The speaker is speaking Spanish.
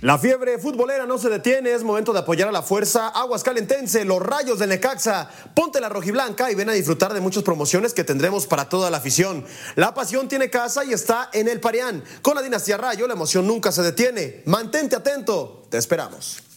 La fiebre futbolera no se detiene, es momento de apoyar a la Fuerza Aguascalentense, los Rayos del Necaxa. Ponte la rojiblanca y ven a disfrutar de muchas promociones que tendremos para toda la afición. La pasión tiene casa y está en el Parián. Con la dinastía Rayo, la emoción nunca se detiene. Mantente atento, te esperamos.